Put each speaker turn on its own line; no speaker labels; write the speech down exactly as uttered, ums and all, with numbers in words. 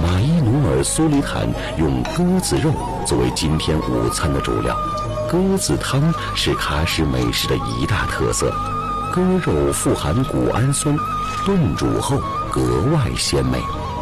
马伊努尔苏里坦用鸽子肉作为今天午餐的主料。鸽子汤是喀什美食的一大特色，鸽肉富含谷氨酸，炖煮后格外鲜美。